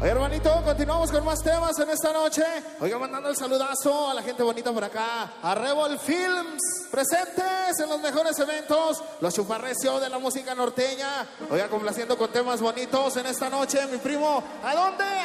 Oye, hermanito, continuamos con más temas en esta noche. Oiga, mandando el saludazo a la gente bonita por acá. A Revol Films, presentes en los mejores eventos. Los chuparrecios de la música norteña. Oiga, complaciendo con temas bonitos en esta noche. Mi primo, ¿a dónde?